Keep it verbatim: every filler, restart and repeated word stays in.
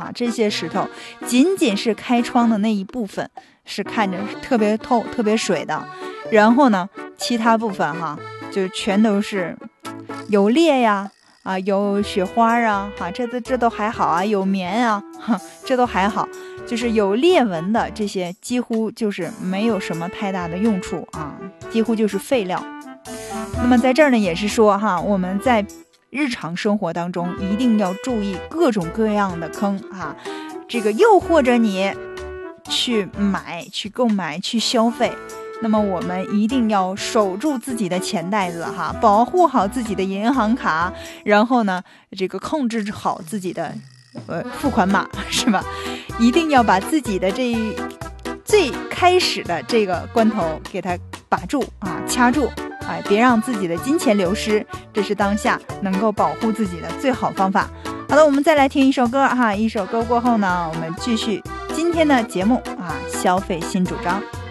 哈，这些石头仅仅是开窗的那一部分是看着特别透特别水的，然后呢其他部分哈就全都是有裂呀啊，有雪花啊，哈，这都这都还好啊，有棉啊，哈，这都还好，就是有裂纹的这些几乎就是没有什么太大的用处啊，几乎就是废料。那么在这儿呢，也是说哈，我们在日常生活当中一定要注意各种各样的坑啊，这个诱惑着你去买、去购买、去消费。那么我们一定要守住自己的钱袋子哈，保护好自己的银行卡，然后呢，这个控制好自己的呃付款码，是吧？一定要把自己的这最开始的这个关头给它把住啊，掐住，哎，别让自己的金钱流失，这是当下能够保护自己的最好方法。好的，我们再来听一首歌哈，一首歌过后呢，我们继续今天的节目啊，消费新主张。